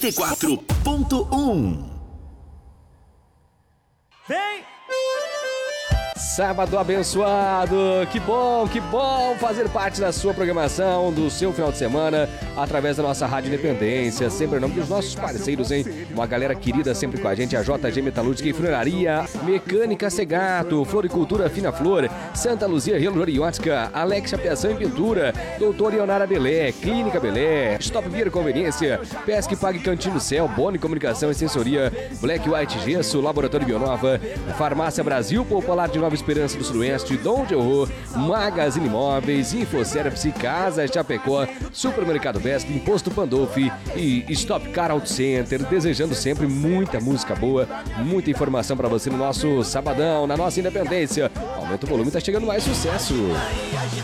94.1. Vem! Sábado abençoado, que bom fazer parte da sua programação, do seu final de semana, através da nossa Rádio Independência, sempre em nome dos nossos parceiros, hein? Uma galera querida sempre com a gente, a JG Metalúrgica e Funilaria, Mecânica Segato, Floricultura Fina Flor, Santa Luzia Reloriótica, Alex Chapeação e Pintura, Doutor Ionara Belé, Clínica Belé, Stop Beer Conveniência, Pesque Pague Cantinho Céu, Boni Comunicação e Sensoria, Black White Gesso, Laboratório Bionova, Farmácia Brasil, Popular de Nova Esperança do Sudoeste, Dom de Horror, Magazine Imóveis, Infoservice, Casa Chapecó, Supermercado Best, Imposto Pandolfi e Stop Car Auto Center, desejando sempre muita música boa, muita informação pra você no nosso sabadão, na nossa independência. Aumenta o volume, tá chegando mais sucesso.